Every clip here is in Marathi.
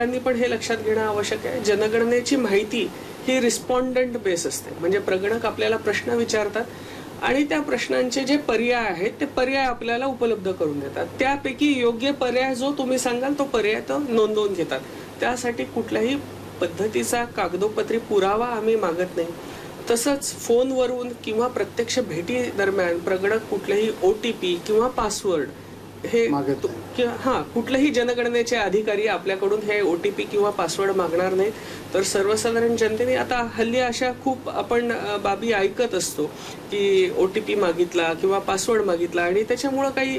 त्यांनी पण हे लक्षात घेणं आवश्यक आहे. जनगणनेची माहिती ही रिस्पॉन्डंट बेस असते, म्हणजे प्रगणक आपल्याला प्रश्न विचारतात आणि त्या प्रश्नांचे जे पर्याय आहेत ते पर्याय आपल्याला उपलब्ध करून देतात. त्यापैकी योग्य पर्याय जो तुम्ही सांगाल तो पर्याय तो नोंदवून घेतात. त्यासाठी कुठल्याही पद्धतीचा कागदोपत्री पुरावा आम्ही मागत नाही. तसंच फोनवरून किंवा प्रत्यक्ष भेटी दरम्यान प्रगणक कुठलेही OTP किंवा पासवर्ड हे कुठलेही जनगणनेचे अधिकारी आपल्याकडून हे OTP किंवा पासवर्ड मागणार नाही. तर सर्वसाधारण जनतेने आता हल्ली अशा खूप आपण बाबी ऐकत असतो की OTP मागितला किंवा पासवर्ड मागितला आणि त्याच्यामुळे काही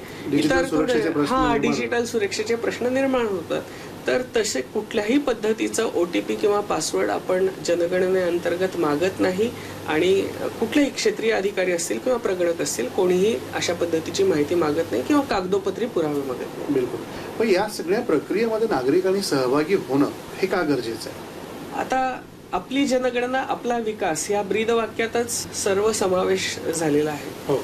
इतर डिजिटल सुरक्षेचे प्रश्न निर्माण होतात. तर तसे कुठल्याही पद्धतीचं OTP किंवा पासवर्ड आपण जनगणनेअंतर्गत मागत नाही आणि कुठलेही क्षेत्रीय अधिकारी असतील किंवा प्रगणक असतील कोणीही अशा पद्धतीची माहिती मागत नाही किंवा कागदोपत्री पुरावे मागत नाही. बिलकुल. पण या सगळ्या प्रक्रियेमध्ये नागरिकांनी सहभागी होणं हे का गरजेचं आहे? आता आपली जनगणना आपला विकास या ब्रीदवाक्यातच सर्व समावेश झालेला आहे.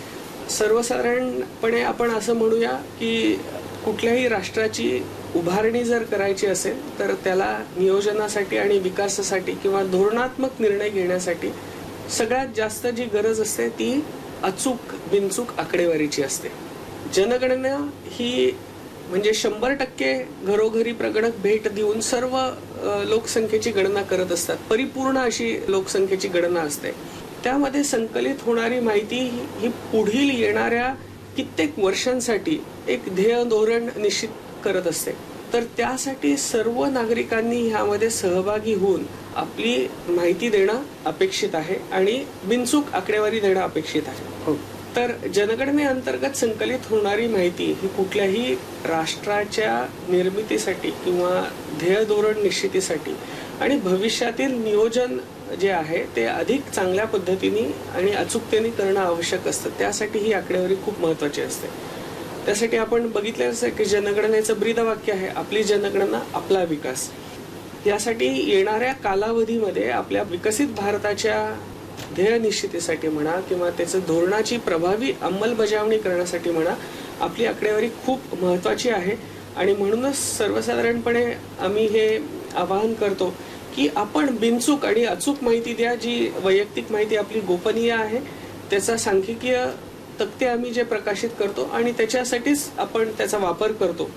सर्वसाधारणपणे आपण असं म्हणूया की कुठल्याही राष्ट्राची उभारणी जर करायची असेल तर त्याला नियोजनासाठी आणि विकासासाठी किंवा धोरणात्मक निर्णय घेण्यासाठी सगळ्यात जास्त जी गरज असते ती अचूक बिनचूक आकडेवारीची असते. जनगणना ही म्हणजे 100% घरोघरी प्रगणक भेट देऊन सर्व लोकसंख्येची गणना करत असतात. परिपूर्ण अशी लोकसंख्येची गणना असते. त्यामध्ये संकलित होणारी माहिती ही पुढील येणाऱ्या कित्येक वर्षांसाठी एक ध्येय धोरण निश्चित करत असते. तर त्यासाठी सर्व नागरिकांनी ह्यामध्ये सहभागी होऊन आपली माहिती देणं अपेक्षित आहे आणि बिनचूक आकडेवारी देणं अपेक्षित आहे. तर जनगणनेअंतर्गत संकलित होणारी माहिती ही कुठल्याही राष्ट्राच्या निर्मितीसाठी किंवा ध्येय धोरण निश्चितीसाठी आणि भविष्यातील नियोजन जे आहे ते अधिक चांगल्या पद्धतीने आणि अचूकतेने करणं आवश्यक असतं. त्यासाठी ही आकडेवारी खूप महत्वाची असते. त्यासाठी आपण बघितलंच आहे की जनगणनेचं ब्रीदवाक्य आहे आपली जनगणना आपला विकास. यासाठी येणाऱ्या कालावधीमध्ये आपल्या विकसित भारताच्या ध्येय निश्चितीसाठी म्हणा किंवा त्याचं धोरणाची प्रभावी अंमलबजावणी करण्यासाठी म्हणा आपली आकडेवारी खूप महत्वाची आहे. आणि म्हणूनच सर्वसाधारणपणे आम्ही हे आवाहन करतो की आपण बिनचूक आणि अचूक माहिती द्या. जी वैयक्तिक माहिती आपली गोपनीय आहे त्याचा सांख्यिकीय तक्ते आम्ही जे प्रकाशित करतो आणि त्याच्यासाठीच आपण त्याचा वापर करतो.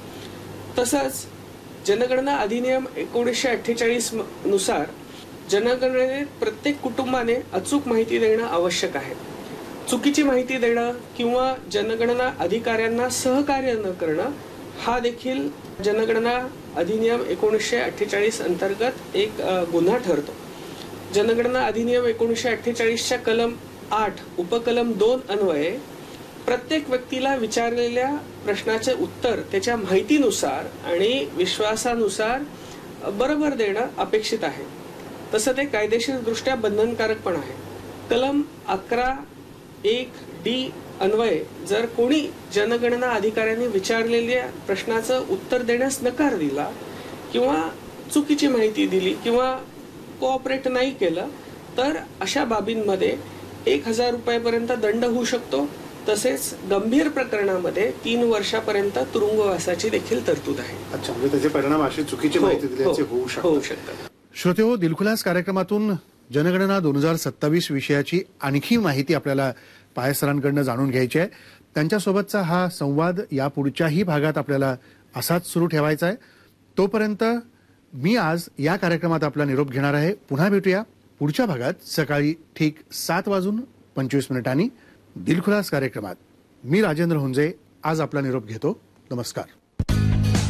तसंच जनगणना अधिनियम 1948 नुसार जनगणनेत प्रत्येक कुटुंबाने अचूक माहिती देणं आवश्यक आहे. चुकीची माहिती देणं किंवा जनगणना अधिकाऱ्यांना सहकार्य न करणं हा देखील जनगणना अधिनियम 1948 अंतर्गत एक गुन्हा ठरतो. जनगणना अधिनियम 1948च्या कलम 8 उपकलम 2 अन्वये प्रत्येक व्यक्तीला विचारलेल्या प्रश्नाचे उत्तर त्याच्या माहितीनुसार आणि विश्वासानुसार बरोबर देणं अपेक्षित आहे. तसं ते कायदेशीर दृष्ट्या बंधनकारक पण आहे. कलम 11(1)(d) अन्वये जर कोणी जनगणना अधिकाऱ्यांनी विचारलेल्या प्रश्नाचं उत्तर देण्यास नकार दिला किंवा चुकीची माहिती दिली किंवा कोऑपरेट नाही केलं तर अशा बाबींमध्ये 1000 रुपयापर्यंत दंड होऊ शकतो. तसेच गंभीर प्रकरणामध्ये 3 वर्षापर्यंत तुरुंगवासाची देखील तरतूद आहे. अच्छा, म्हणजे त्याचे परिणाम अशी चुकीची माहिती दिल्याचे होऊ शकतात. श्रोतेहो, दिलखुलास कार्यक्रमातून जनगणना 2027 विषयाची आणखी माहिती आपल्याला पाय सरांकडून जाणून घ्यायची आहे. त्यांच्यासोबतचा हा संवाद या पुढच्याही भागात आपल्याला असाच सुरू ठेवायचा आहे. तोपर्यंत मी आज या कार्यक्रमात आपला निरोप घेणार आहे. पुन्हा भेटूया पुढच्या भागात सकाळी ठीक 7:25 दिलखुलास कार्यक्रमात. मी राजेंद्र हुंजे आज आपला निरोप घेतो. नमस्कार.